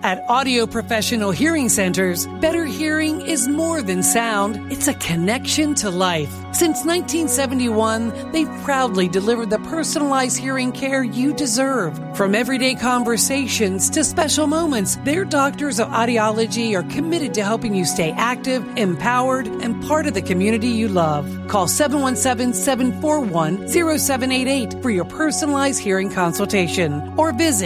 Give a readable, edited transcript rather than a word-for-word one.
At Audio Professional Hearing Centers, better hearing is more than sound. It's a connection to life. Since 1971, they've proudly delivered the personalized hearing care you deserve. From everyday conversations to special moments, their doctors of audiology are committed to helping you stay active, empowered, and part of the community you love. Call 717-741-0788 for your personalized hearing consultation or visit